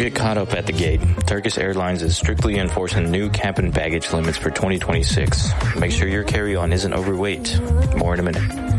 get caught up at the gate. Turkish Airlines is strictly enforcing new cabin baggage limits for 2026. Make sure your carry-on isn't overweight. More in a minute.